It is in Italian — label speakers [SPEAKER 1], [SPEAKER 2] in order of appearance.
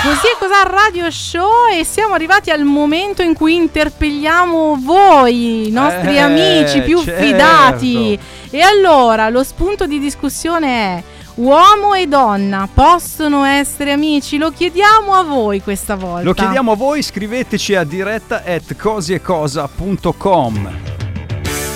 [SPEAKER 1] Così è Cos'ha Radio Show, e siamo arrivati al momento in cui interpelliamo voi, i nostri amici più fidati. E allora, lo spunto di discussione è: uomo e donna possono essere amici? Lo chiediamo a voi questa volta.
[SPEAKER 2] Lo chiediamo a voi, scriveteci a diretta@cosiecosa.com.